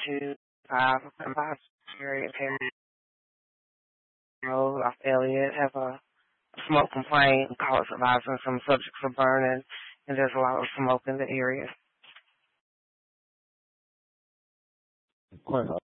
225 area Road off Elliott have a smoke complaint, call us advising some subjects are burning, and there's a lot of smoke in the area. Quite